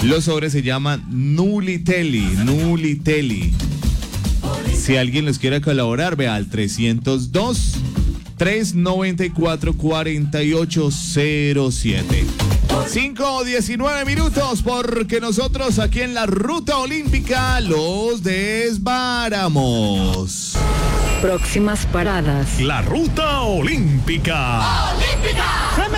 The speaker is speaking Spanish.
Los sobres se llaman Nulitelli. Si alguien les quiere colaborar, vea al 302-394-4807. 5:19, porque nosotros aquí en la Ruta Olímpica los desbaramos. Próximas paradas. La Ruta Olímpica. ¡Olímpica!